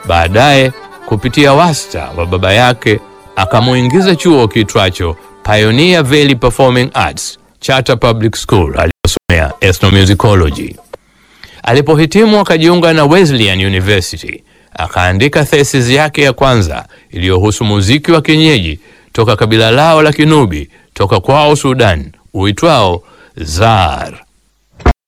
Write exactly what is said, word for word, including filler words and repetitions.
Baadaye kupitia wasta wa baba yake akamuingiza chuo kiitwacho Pioneer Valley Performing Arts Charter Public School aliyosomea ethnomusicology. Alipohitimu akajiunga na Wesleyan University, akaandika thesis yake ya kwanza iliyohusu muziki wa kienyeji toka kabila lao la Kinubi toka kwao Sudan uitwao Zar.